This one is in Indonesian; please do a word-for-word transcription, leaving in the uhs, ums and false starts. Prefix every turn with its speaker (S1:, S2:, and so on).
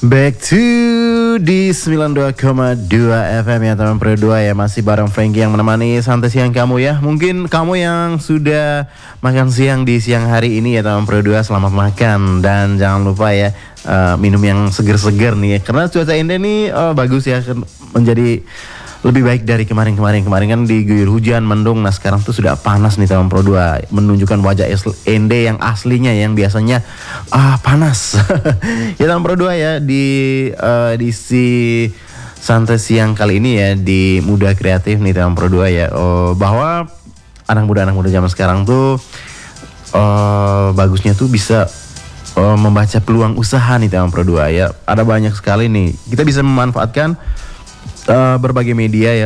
S1: Back to di sembilan puluh dua koma dua F M ya teman Pro dua ya. Masih bareng Frankie yang menemani santai siang kamu ya. Mungkin kamu yang sudah makan siang di siang hari ini ya teman Pro dua, selamat makan. Dan jangan lupa ya uh, minum yang seger-seger nih ya. Karena cuaca indah nih uh, bagus ya, menjadi lebih baik dari kemarin-kemarin. Kemarin kan diguyur hujan, mendung. Nah sekarang tuh sudah panas nih teman Pro dua, menunjukkan wajah Ende yang aslinya, yang biasanya ah panas. Ya teman Pro dua ya, di uh, di si santai siang kali ini ya, di Muda Kreatif nih teman Pro dua ya, oh, bahwa anak muda anak muda zaman sekarang tuh uh, bagusnya tuh bisa uh, membaca peluang usaha nih teman Pro dua ya. Ada banyak sekali nih, kita bisa memanfaatkan Uh, berbagai media ya